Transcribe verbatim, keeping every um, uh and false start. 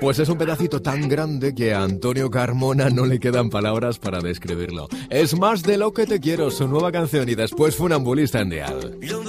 Pues es un pedacito tan grande que a Antonio Carmona no le quedan palabras para describirlo. Es Más de lo que te quiero, su nueva canción, y después Funambulista en Dial.